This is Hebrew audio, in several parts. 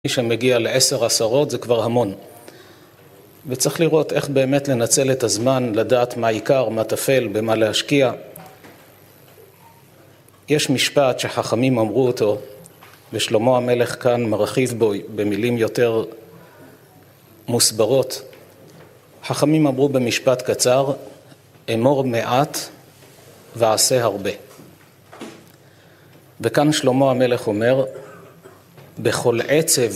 מי שמגיע ל10 עשרות זה כבר המון. וצריך לראות איך באמת לנצל את הזמן, לדעת מה עיקר, מה תפל, במה להשקיע. יש משפט שחכמים אמרו אותו, ושלמה המלך כאן מרחיב בו במילים יותר מוסברות. חכמים אמרו במשפט קצר, אמור מעט ועשה הרבה. וכאן שלמה המלך אומר, בכל עצב,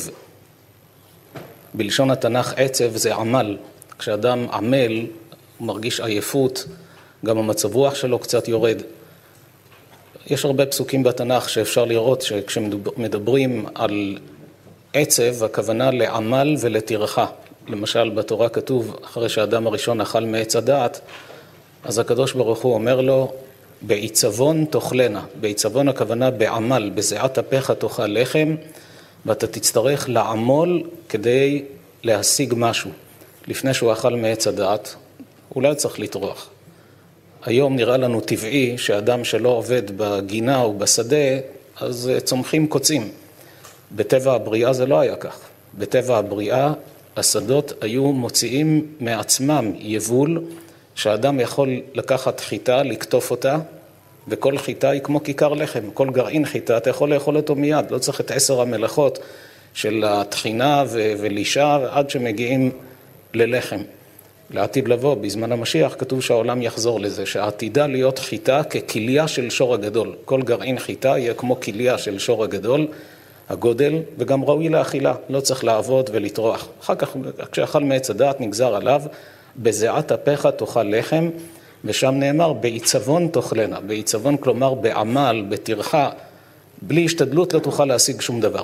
בלשון התנ"ך עצב זה עמל. כשאדם עמל, הוא מרגיש עייפות, גם המצב רוח שלו קצת יורד. יש הרבה פסוקים בתנ"ך שאפשר לראות שכשמדברים על עצב, הכוונה לעמל ולטרחה. למשל בתורה כתוב, אחרי שהאדם הראשון אכל מעץ הדעת, אז הקדוש ברוך הוא אומר לו, בעיצבון תאכלנה. בעיצבון הכוונה בעמל, בזיעת אפיך תאכל לחם, ואתה תצטרך לעמול כדי להשיג משהו. לפני שהוא אכל מעץ הדעת, אולי צריך לטרוח. היום נראה לנו טבעי שאדם שלא עובד בגינה או בשדה, אז צומחים קוצים. בטבע הבריאה זה לא היה כך. בטבע הבריאה השדות היו מוציאים מעצמם יבול, שהאדם יכול לקחת חיטה, לקטוף אותה, וכל חיטה היא כמו כיכר לחם. כל גרעין חיטה אתה יכול לאכול אותו מיד, לא צריך את 10 המלאכות של התחינה ולישה עד שמגיעים ללחם. לעתיד לבוא, בזמן המשיח, כתוב שהעולם יחזור לזה, שעתידה להיות חיטה ככליה של שור הגדול. כל גרעין חיטה יהיה כמו כליה של שור הגדול, הגודל, וגם ראוי לאכילה, לא צריך לעבוד ולטרוח. אחר כך, כשאכל מעץ הדעת נגזר עליו, בזיעת אפיך תאכל לחם, ושם נאמר, בעיצבון תאכלנה. בעיצבון כלומר בעמל, בטרחה, בלי השתדלות לא תוכל להשיג שום דבר.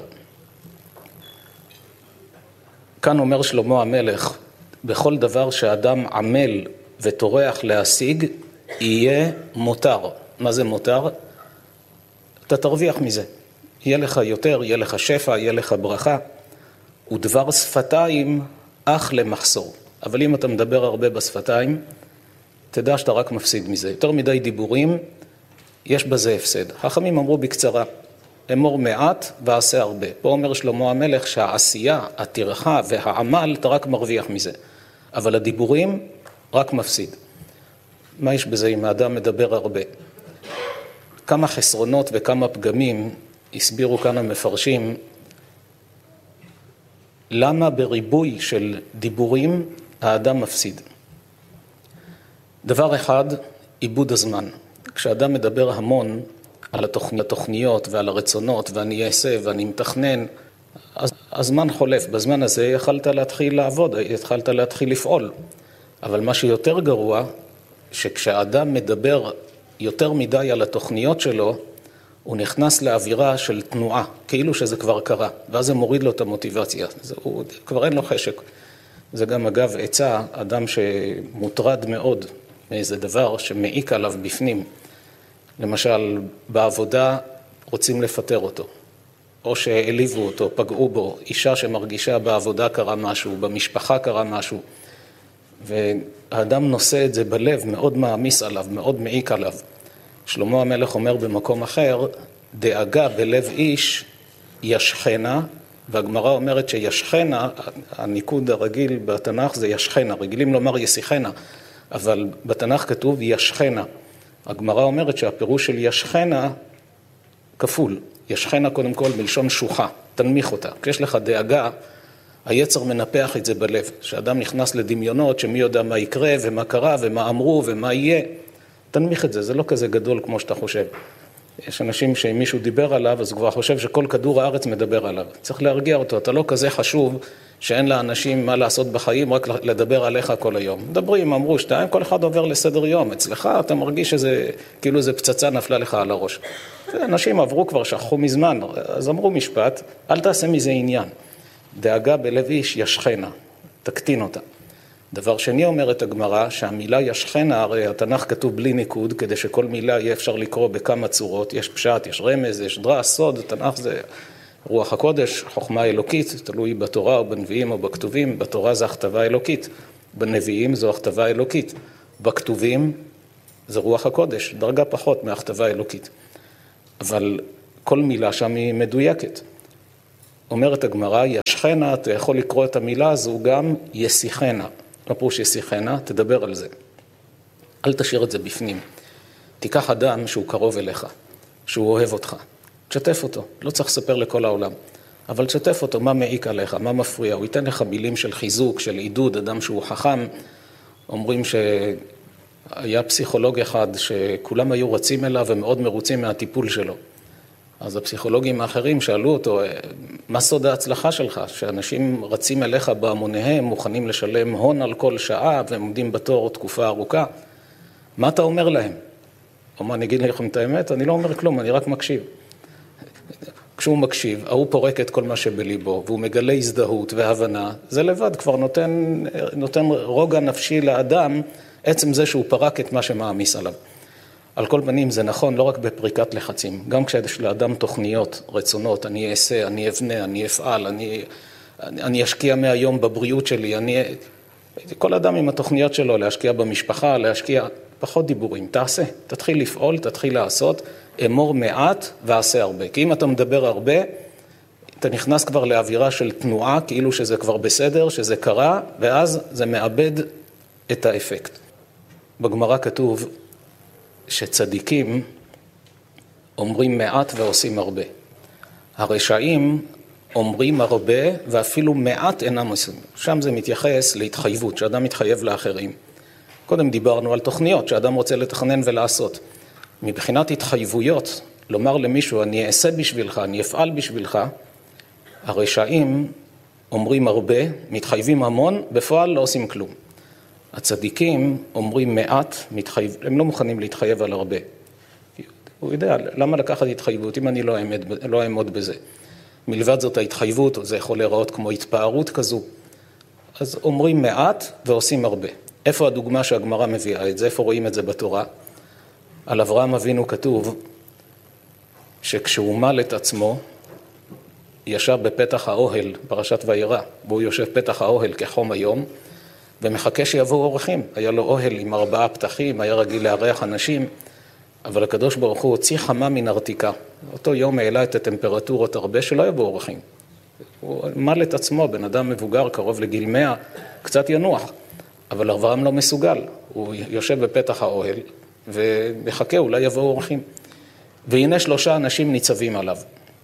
כאן אומר שלמה המלך, בכל דבר שאדם עמל וטורח להשיג, יהיה מותר. מה זה מותר? אתה תרוויח מזה. יהיה לך יותר, יהיה לך שפע, יהיה לך ברכה. ודבר שפתיים אך למחסור. אבל אם אתה מדבר הרבה בשפתיים, תדע שאתה רק מפסיד מזה. יותר מדי דיבורים, יש בזה הפסד. חכמים אמרו בקצרה, אמור מעט ועשה הרבה. פה אומר שלמה המלך שהעשייה, הטרחה והעמל, אתה רק מרוויח מזה. אבל הדיבורים רק מפסיד. מה יש בזה אם האדם מדבר הרבה? כמה חסרונות וכמה פגמים הסבירו כאן המפרשים, למה בריבוי של דיבורים האדם מפסיד. דבר אחד, עיבוד הזמן. כשאדם מדבר המון על התוכניות ועל הרצונות, ואני אעשה ואני מתכנן, אז הזמן חולף. בזמן הזה יכלת להתחיל לעבוד, יכלת להתחיל לפעול. אבל מה שיותר גרוע, שכשאדם מדבר יותר מדי על התוכניות שלו, הוא נכנס לאווירה של תנועה, כאילו שזה כבר קרה, ואז זה מוריד לו את המוטיבציה. הוא כבר אין לו חשק. זה גם אגב עצה, אדם שמוטרד מאוד מאיזה דבר שמעיק עליו בפנים. למשל, בעבודה רוצים לפטר אותו, או שהעליבו אותו, פגעו בו, אישה שמרגישה בעבודה קרה משהו, במשפחה קרה משהו, והאדם נושא את זה בלב, מאוד מעמיס עליו, מאוד מעיק עליו. שלמה המלך אומר במקום אחר, דאגה בלב איש ישכנה, והגמרא אומרת שישכנה, הניקוד הרגיל בתנ"ך זה ישכנה, רגילים לומר יסיכנה, אבל בתנ"ך כתוב ישכנה. הגמרא אומרת שהפירוש של ישכנה כפול. ישכנה קודם כל מלשון שוחה, תנמיך אותה. כשיש לך דאגה, היצר מנפח את זה בלב, שאדם נכנס לדמיונות שמי יודע מה יקרה ומה קרה ומה אמרו ומה יהיה. תנמיך את זה, זה לא כזה גדול כמו שאתה חושב. יש אנשים שאם מישהו דיבר עליו, אז הוא כבר חושב שכל כדור הארץ מדבר עליו. צריך להרגיע אותו, אתה לא כזה חשוב שאין לאנשים מה לעשות בחיים, רק לדבר עליך כל היום. מדברים, אמרו שתיים, כל אחד עובר לסדר יום. אצלך אתה מרגיש שזה, כאילו איזה פצצה נפלה לך על הראש. אנשים עברו כבר, שכחו מזמן, אז אמרו משפט, אל תעשה מזה עניין. דאגה בלב איש ישכנה, תקטין אותה. דבר שני אומרת הגמרא, שהמילה ישכנה, הרי התנ"ך כתוב בלי ניקוד, כדי שכל מילה יהיה אפשר לקרוא בכמה צורות, יש פשט, יש רמז, יש דרש, סוד, התנ"ך זה רוח הקודש, חוכמה אלוקית, תלוי בתורה או בנביאים או בכתובים, בתורה זה הכתבה אלוקית, בנביאים זו הכתבה אלוקית, בכתובים זה רוח הקודש, דרגה פחות מהכתבה אלוקית, אבל כל מילה שם היא מדויקת. אומרת הגמרא, ישכנה, אתה יכול לקרוא את המילה הזו גם ישיכנה. לא פירוש ישיכנה, תדבר על זה. אל תשאיר את זה בפנים. תיקח אדם שהוא קרוב אליך, שהוא אוהב אותך. תשתף אותו, לא צריך לספר לכל העולם. אבל תשתף אותו, מה מעיק עליך, מה מפריע. הוא ייתן לך מילים של חיזוק, של עידוד, אדם שהוא חכם. אומרים שהיה פסיכולוג אחד שכולם היו רצים אליו ומאוד מרוצים מהטיפול שלו. אז הפסיכולוגים האחרים שאלו אותו, מה סוד ההצלחה שלך? שאנשים רצים אליך בהמוניהם, מוכנים לשלם הון על כל שעה, והם עומדים בתור תקופה ארוכה. מה אתה אומר להם? או מה, אני אגיד לכם את האמת? אני לא אומר כלום, אני רק מקשיב. כשהוא מקשיב, הוא פורק את כל מה שבליבו, והוא מגלה הזדהות והבנה, זה לבד כבר נותן רוגע נפשי לאדם, עצם זה שהוא פרק את מה שמעמיס עליו. על כל פנים זה נכון לא רק בפריקת לחצים, גם כשיש לאדם תוכניות, רצונות, אני אעשה, אני אבנה, אני אפעל, אני אשקיע מהיום בבריאות שלי, כל אדם עם התוכניות שלו, להשקיע במשפחה, להשקיע פחות דיבורים, תעשה, תתחיל לפעול, תתחיל לעשות, אמור מעט ועשה הרבה, כי אם אתה מדבר הרבה, אתה נכנס כבר לאווירה של תנועה, כאילו שזה כבר בסדר, שזה קרה, ואז זה מאבד את האפקט. בגמרא כתוב, שצדיקים אומרים מעט ועושים הרבה. הרשעים אומרים הרבה ואפילו מעט אינם עושים. שם זה מתייחס להתחייבות, שאדם מתחייב לאחרים. קודם דיברנו על תוכניות, שאדם רוצה לתכנן ולעשות. מבחינת התחייבויות, לומר למישהו, אני אעשה בשבילך, אני אפעל בשבילך, הרשעים אומרים הרבה, מתחייבים המון, בפועל לא עושים כלום. הצדיקים אומרים מעט, הם לא מוכנים להתחייב על הרבה. הוא יודע, למה לקחת התחייבות אם אני לא אעמוד בזה? מלבד זאת ההתחייבות, זה יכול להיראות כמו התפארות כזו. אז אומרים מעט ועושים הרבה. איפה הדוגמה שהגמרא מביאה את זה? איפה רואים את זה בתורה? על אברהם אבינו כתוב שכשהוא מל את עצמו, ישב בפתח האוהל, פרשת וירא, והוא יושב פתח האוהל כחום היום, ומחכה שיבואו אורחים. היה לו אוהל עם 4 פתחים, היה רגיל לארח אנשים, אבל הקדוש ברוך הוא הוציא חמה מן ארתיקה. אותו יום העלה את הטמפרטורות הרבה שלא יבואו אורחים. הוא מל את עצמו, בן אדם מבוגר, קרוב לגיל 100, קצת ינוח. אבל אברהם לא מסוגל. הוא יושב בפתח האוהל ומחכה, אולי יבואו אורחים. והנה 3 אנשים ניצבים עליו.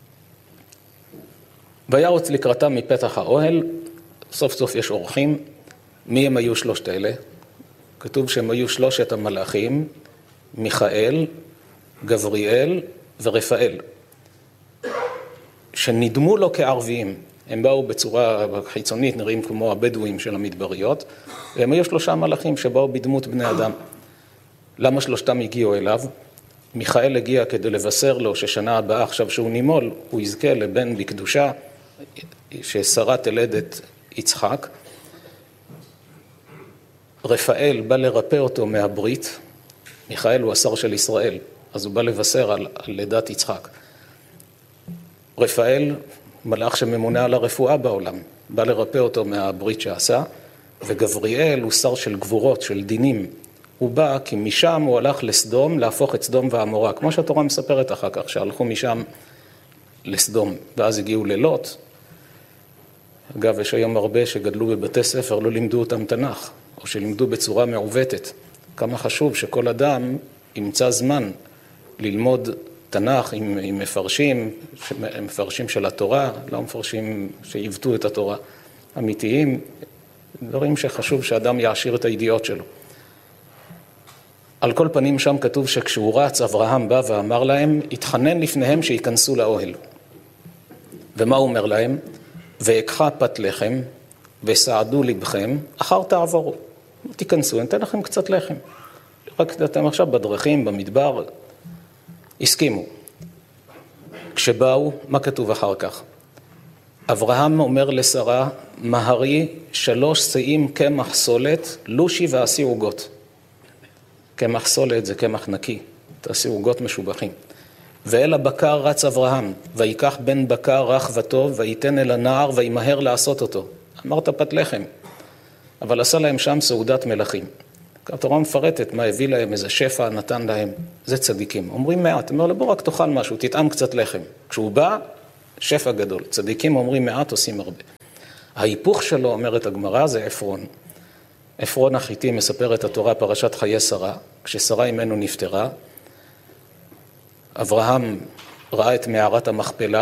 וירוץ לקראתם מפתח האוהל, סוף סוף יש אורחים. מי הם היו 3 אלה? כתוב שהם היו 3 המלאכים, מיכאל, גבריאל ורפאל, שנדמו לו כערביים. הם באו בצורה חיצונית, נראים כמו הבדואים של המדבריות, והם היו 3 מלאכים שבאו בדמות בני אדם. למה 3 הגיעו אליו? מיכאל הגיע כדי לבשר לו ששנה הבאה, עכשיו שהוא נימול, הוא יזכה לבן בקדושה, ששרה תלד את יצחק. רפאל בא לרפא אותו מהברית, מיכאל הוא השר של ישראל, אז הוא בא לבשר על לידת יצחק. רפאל, מלאך שממונה על הרפואה בעולם, בא לרפא אותו מהברית שעשה, וגבריאל הוא שר של גבורות, של דינים. הוא בא כי משם הוא הלך לסדום, להפוך את סדום ועמורה, כמו שהתורה מספרת אחר כך, שהלכו משם לסדום, ואז הגיעו ללוט. אגב, יש היום הרבה שגדלו בבתי ספר, לא לימדו אותם תנ"ך, או שלימדו בצורה מעוותת. כמה חשוב שכל אדם ימצא זמן ללמוד תנ"ך עם מפרשים של התורה, לא מפרשים שעיוותו את התורה, אמיתיים, דברים שחשוב שאדם יעשיר את הידיעות שלו. על כל פנים שם כתוב שכשהוא רץ, אברהם בא ואמר להם, התחנן לפניהם שיכנסו לאוהל. ומה הוא אומר להם? ואקחה פת לחם וסעדו לבכם, אחר תעברו. תיכנסו, אני אתן לכם קצת לחם. רק אתם עכשיו בדרכים, במדבר, הסכימו. כשבאו, מה כתוב אחר כך? אברהם אומר לשרה, מהרי 3 שאים קמח סולת, לושי ועשי עוגות. קמח סולת זה קמח נקי, תעשי עוגות משובחים. ואל הבקר רץ אברהם, ויקח בן בקר רך וטוב, וייתן אל הנער, וימהר לעשות אותו. אמרת פת לחם, אבל עשה להם שם סעודת מלכים. התורה מפרטת מה הביא להם, איזה שפע נתן להם, זה צדיקים. אומרים מעט, אומר לו בוא רק תאכל משהו, תטעם קצת לחם. כשהוא בא, שפע גדול. צדיקים אומרים מעט, עושים הרבה. ההיפוך שלו, אומרת הגמרא, זה עפרון. עפרון החיתי מספר את התורה פרשת חיי שרה. כששרה אימנו נפטרה, אברהם ראה את מערת המכפלה,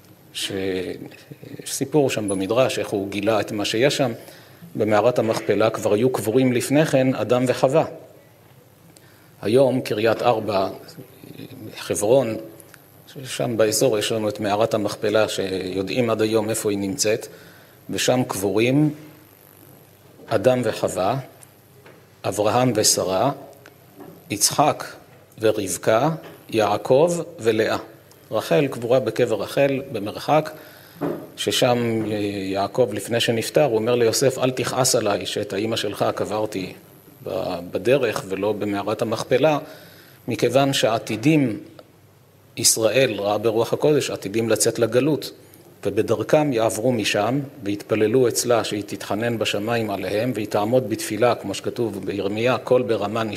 שסיפור שם במדרש, איך הוא גילה את מה שיש שם. במערת המכפלה כבר היו קבורים לפני כן אדם וחווה. היום קריית ארבע, חברון, שם באזור יש לנו את מערת המכפלה שיודעים עד היום איפה היא נמצאת, ושם קבורים אדם וחווה, אברהם ושרה, יצחק ורבקה, יעקב ולאה. רחל קבורה בקבר רחל במרחק, ששם יעקב לפני שנפטר, הוא אומר ליוסף, אל תכעס עליי שאת האמא שלך קברתי בדרך ולא במערת המכפלה, מכיוון שעתידים ישראל ראה ברוח הקודש, עתידים לצאת לגלות, ובדרכם יעברו משם ויתפללו אצלה שהיא תתחנן בשמיים עליהם, והיא תעמוד בתפילה, כמו שכתוב בירמיה, קול ברמה